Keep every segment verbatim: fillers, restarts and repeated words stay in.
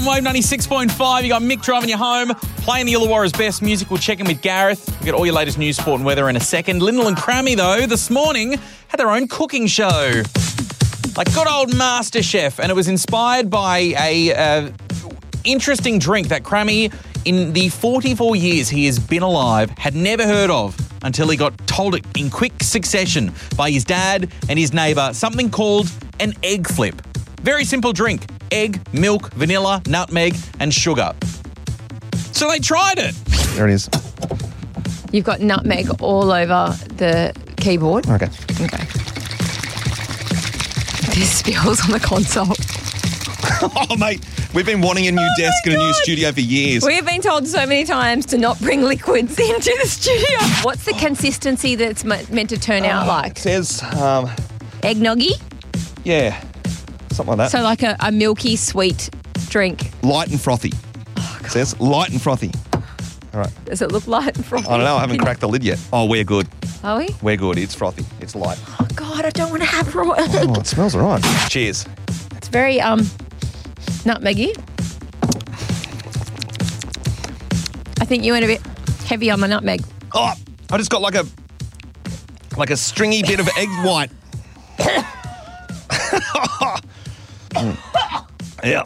Wave ninety-six point five, you got Mick driving you home, playing the Illawarra's best music. We'll check in with Gareth. We'll get all your latest news, sport and weather in a second. Lyndall and Crammy, though, this morning had their own cooking show. Like good old MasterChef, and it was inspired by a uh, interesting drink that Crammy, in the forty-four years he has been alive, had never heard of until he got told it in quick succession by his dad and his neighbour, something called an egg flip. Very simple drink. Egg, milk, vanilla, nutmeg and sugar. So they tried it. There it is. You've got nutmeg all over the keyboard. Okay. Okay. There's spills on the console. Oh, mate, we've been wanting a new oh desk and a new studio for years. We have been told so many times to not bring liquids into the studio. What's the consistency that's meant to turn out uh, like? It says... Um, Eggnoggy? Yeah, something like that. So like a, a milky, sweet drink. Light and frothy. Oh, God. It says light and frothy. All right. Does it look light and frothy? I don't know. I haven't cracked the lid yet. Oh, we're good. Are we? We're good. It's frothy. It's light. Oh, God, I don't want to have raw egg. Oh, it smells all right. Cheers. It's very um nutmeggy. I think you went a bit heavy on the nutmeg. Oh, I just got like a like a stringy bit of egg white. mm. Yeah.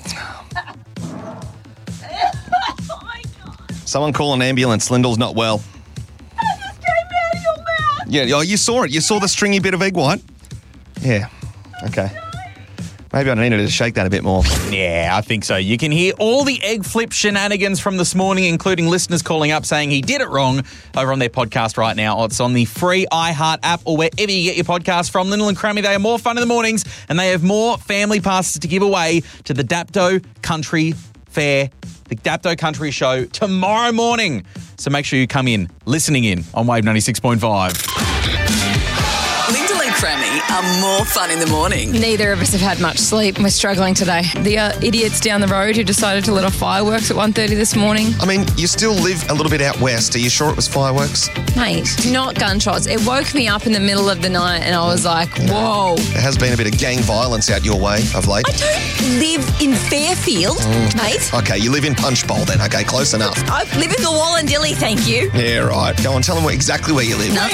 Oh, my God. Someone call an ambulance. Lyndall's not well. That just came out of your mouth. Yeah, oh, you saw it. You saw the stringy bit of egg white? Yeah. Okay. Maybe I needed to shake that a bit more. Yeah, I think so. You can hear all the egg flip shenanigans from this morning, including listeners calling up saying he did it wrong, over on their podcast right now. It's on the free iHeart app or wherever you get your podcast from. Lyndall and Crammy, they are more fun in the mornings, and they have more family passes to give away to the Dapto Country Fair, the Dapto Country Show tomorrow morning. So make sure you come in, listening in on Wave ninety-six point five. Lyndall and Crammy are more fun in the morning. Neither of us have had much sleep. We're struggling today. The uh, idiots down the road who decided to let off fireworks at one thirty this morning. I mean, you still live a little bit out west. Are you sure it was fireworks? Mate, not gunshots. It woke me up in the middle of the night and I was like, whoa. There has been a bit of gang violence out your way of late. I don't live in Fairfield, Mm. mate. Okay, you live in Punchbowl then. Okay, close enough. I live in the Wallandilly, thank you. Yeah, right. Go on, tell them what, exactly where you live. No.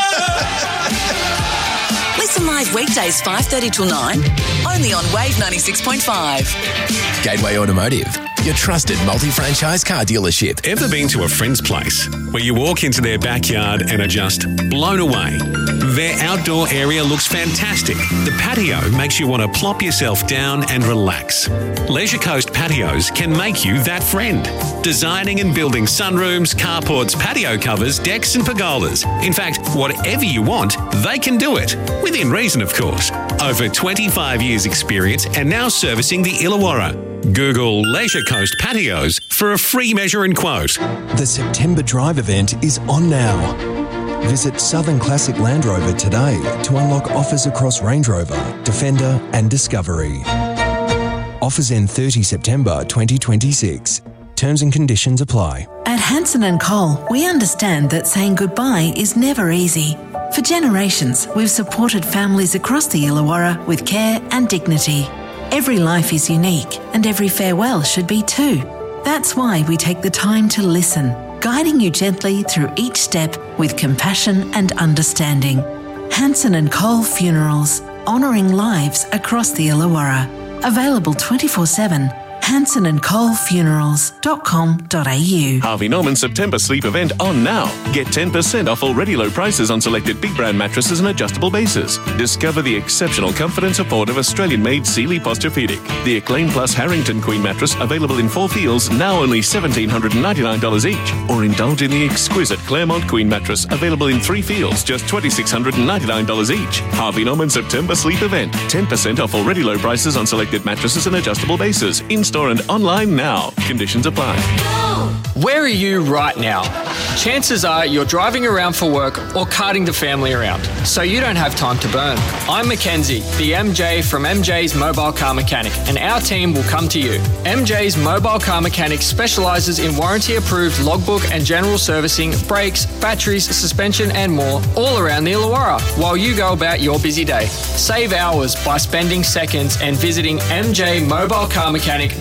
Listen live weekdays five thirty till nine, only on Wave ninety-six point five. Gateway Automotive, your trusted multi-franchise car dealership. Ever been to a friend's place where you walk into their backyard and are just blown away? Their outdoor area looks fantastic. The patio makes you want to plop yourself down and relax. Leisure Coast Patios can make you that friend. Designing and building sunrooms, carports, patio covers, decks and pergolas. In fact, whatever you want, they can do it. Within reason, of course. Over twenty-five years experience and now servicing the Illawarra. Google Leisure Coast Patios for a free measure and quote. The September Drive event is on now. Visit Southern Classic Land Rover today to unlock offers across Range Rover, Defender and Discovery. Offers end thirtieth September twenty twenty-six. Terms and conditions apply. At Hanson and Cole, we understand that saying goodbye is never easy. For generations, we've supported families across the Illawarra with care and dignity. Every life is unique, and every farewell should be too. That's why we take the time to listen, guiding you gently through each step with compassion and understanding. Hanson and Cole Funerals, honouring lives across the Illawarra. Available twenty-four seven. hanson and cole funerals dot com dot a u. Harvey Norman September sleep event on now. Get ten percent off already low prices on selected big brand mattresses and adjustable bases. Discover the exceptional comfort and support of Australian-made Sealy Posturepedic. The Acclaim Plus Harrington Queen mattress available in four feels, now only one thousand seven hundred ninety-nine dollars each. Or indulge in the exquisite Claremont Queen mattress available in three feels, just two thousand six hundred ninety-nine dollars each. Harvey Norman September sleep event. ten percent off already low prices on selected mattresses and adjustable bases. In-store and online now. Conditions apply. Where are you right now? Chances are you're driving around for work or carting the family around, so you don't have time to burn. I'm Mackenzie, the M J from M J's Mobile Car Mechanic, and our team will come to you. M J's Mobile Car Mechanic specialises in warranty-approved logbook and general servicing, brakes, batteries, suspension and more, all around the Illawarra, while you go about your busy day. Save hours by spending seconds and visiting m j mobile car mechanic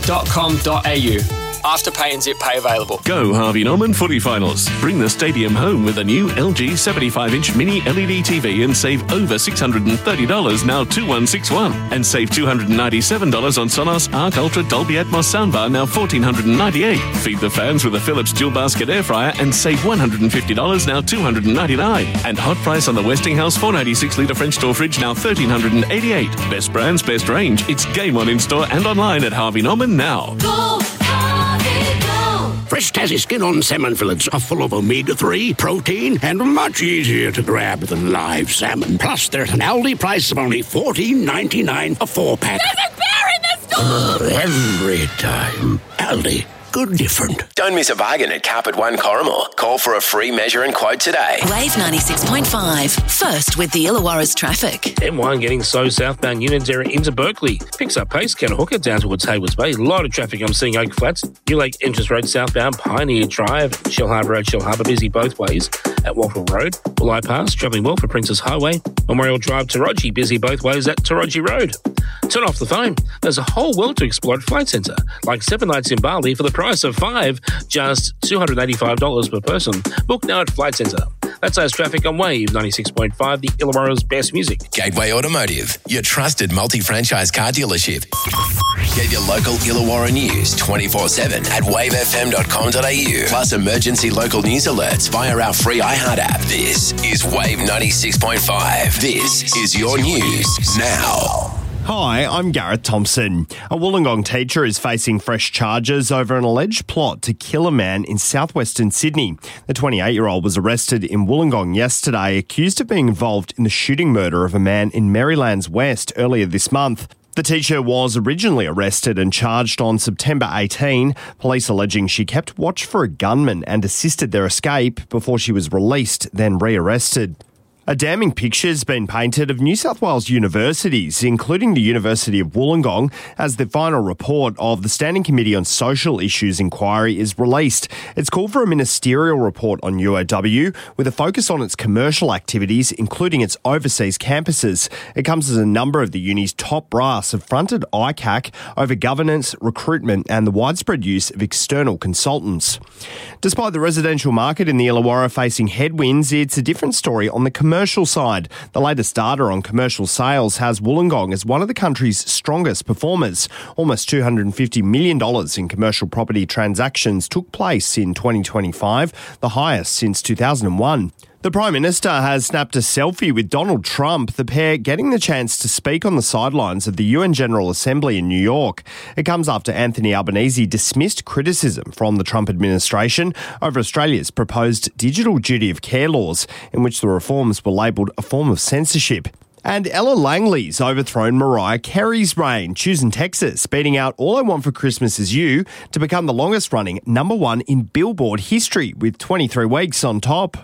dot com dot a u. Afterpay and Zip Pay available. Go Harvey Norman Footy Finals. Bring the stadium home with a new L G seventy-five inch mini L E D T V and save over six hundred thirty dollars, now two thousand one hundred sixty-one dollars. And save two hundred ninety-seven dollars on Sonos Arc Ultra Dolby Atmos soundbar, now one thousand four hundred ninety-eight dollars. Feed the fans with a Philips dual basket air fryer and save one hundred fifty dollars, now two hundred ninety-nine dollars. And hot price on the Westinghouse four ninety-six litre French door fridge, now one thousand three hundred eighty-eight dollars. Best brands, best range. It's game on in store and online at Harvey Norman now. Go, Harvey, go! Fresh Tassie skin-on salmon fillets are full of omega three, protein, and much easier to grab than live salmon. Plus, there's an Aldi price of only fourteen ninety-nine a four-pack. There's a bear in the store! Uh, every time. Aldi. Good different. Don't miss a bargain at Carpet One Corrimal. Call for a free measure and quote today. Wave ninety-six point five. First with the Illawarra's traffic. M one getting slow southbound Unanderra into Berkeley. Picks up pace, Canna Hooker down towards Haywards Bay. A lot of traffic I'm seeing Oak Flats. New Lake Entrance Road southbound, Pioneer Drive, Shell Harbour Road, Shell Harbour busy both ways. At Waffle Road, Bulleye Pass, travelling well for Princess Highway. Memorial Drive, Taroji, busy both ways at Taroji Road. Turn off the phone. There's a whole world to explore at Flight Centre. Like seven nights in Bali for the price of five, just two hundred eighty-five dollars per person. Book now at Flight Centre. That's our traffic on Wave ninety-six point five, the Illawarra's best music. Gateway Automotive, your trusted multi-franchise car dealership. Get your local Illawarra news twenty-four seven at wave f m dot com dot a u. Plus emergency local news alerts via our free iHeart app. This is Wave ninety-six point five. This is your news now. Hi, I'm Gareth Thompson. A Wollongong teacher is facing fresh charges over an alleged plot to kill a man in southwestern Sydney. The twenty-eight-year-old was arrested in Wollongong yesterday, accused of being involved in the shooting murder of a man in Marylands West earlier this month. The teacher was originally arrested and charged on September eighteenth, police alleging she kept watch for a gunman and assisted their escape before she was released, then rearrested. A damning picture's been painted of New South Wales universities, including the University of Wollongong, as the final report of the Standing Committee on Social Issues inquiry is released. It's called for a ministerial report on U O W with a focus on its commercial activities, including its overseas campuses. It comes as a number of the uni's top brass have fronted I C A C over governance, recruitment and the widespread use of external consultants. Despite the residential market in the Illawarra facing headwinds, it's a different story on the commercial Commercial side. The latest data on commercial sales has Wollongong as one of the country's strongest performers. Almost two hundred fifty million dollars in commercial property transactions took place in twenty twenty-five, the highest since two thousand one. The Prime Minister has snapped a selfie with Donald Trump, the pair getting the chance to speak on the sidelines of the U N General Assembly in New York. It comes after Anthony Albanese dismissed criticism from the Trump administration over Australia's proposed digital duty of care laws, in which the reforms were labelled a form of censorship. And Ella Langley's overthrown Mariah Carey's reign, choosing Texas, beating out All I Want for Christmas Is You to become the longest-running number one in Billboard history, with twenty-three weeks on top.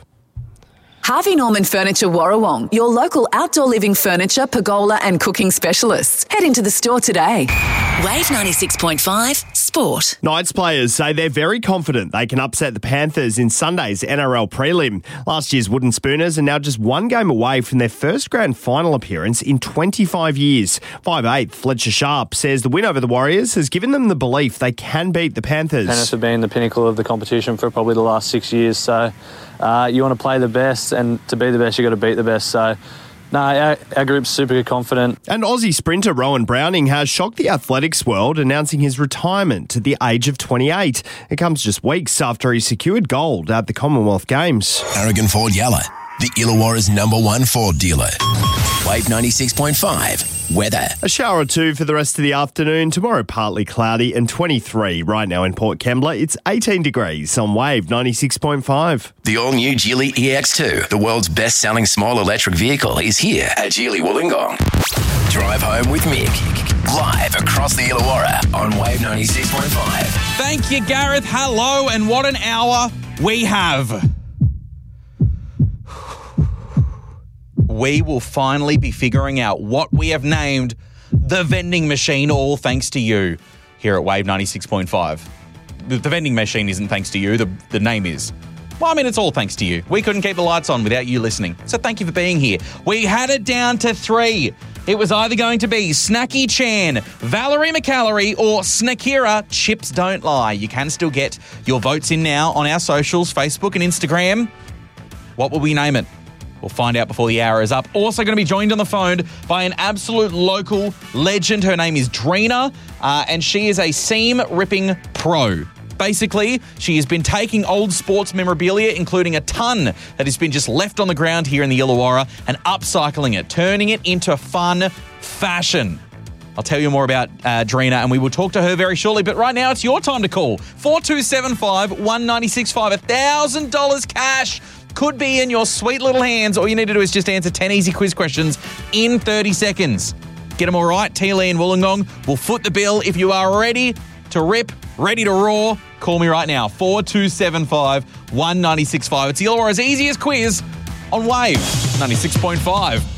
Harvey Norman Furniture Warrawong, your local outdoor living furniture, pergola and cooking specialists. Head into the store today. Wave ninety-six point five Sport. Knights players say they're very confident they can upset the Panthers in Sunday's N R L prelim. Last year's Wooden Spooners are now just one game away from their first grand final appearance in twenty-five years. five eight Fletcher Sharp says the win over the Warriors has given them the belief they can beat the Panthers. Panthers have been the pinnacle of the competition for probably the last six years, so uh, you want to play the best, and to be the best, you've got to beat the best. So, no, our, our group's super confident. And Aussie sprinter Rowan Browning has shocked the athletics world, announcing his retirement at the age of twenty-eight. It comes just weeks after he secured gold at the Commonwealth Games. Aragon Ford Yalla, the Illawarra's number one Ford dealer. Wave ninety-six point five. Weather. A shower or two for the rest of the afternoon. Tomorrow partly cloudy and twenty-three. Right now in Port Kembla, it's eighteen degrees on Wave ninety-six point five. The all-new Geely E X two, the world's best-selling small electric vehicle, is here at Geely Wollongong. Drive home with Mick. Live across the Illawarra on Wave ninety-six point five. Thank you, Gareth. Hello, and what an hour we have. We will finally be figuring out what we have named the vending machine, all thanks to you here at Wave ninety-six point five. The, the vending machine isn't thanks to you, the, the name is. Well, I mean, it's all thanks to you. We couldn't keep the lights on without you listening. So thank you for being here. We had it down to three. It was either going to be Snacky Chan, Valerie McCallery, or Snakira, Chips Don't Lie. You can still get your votes in now on our socials, Facebook and Instagram. What will we name it? We'll find out before the hour is up. Also going to be joined on the phone by an absolute local legend. Her name is Drina, uh, and she is a seam-ripping pro. Basically, she has been taking old sports memorabilia, including a ton that has been just left on the ground here in the Illawarra, and upcycling it, turning it into fun fashion. I'll tell you more about uh, Drina, and we will talk to her very shortly. But right now, it's your time to call. four two seven five, one nine six five. one thousand dollars cash could be in your sweet little hands. All you need to do is just answer ten easy quiz questions in thirty seconds. Get them all right. T. Lee and Wollongong will foot the bill. If you are ready to rip, ready to roar, call me right now. four two seven five, one nine six five. It's Illawarra's easiest quiz on Wave ninety-six point five.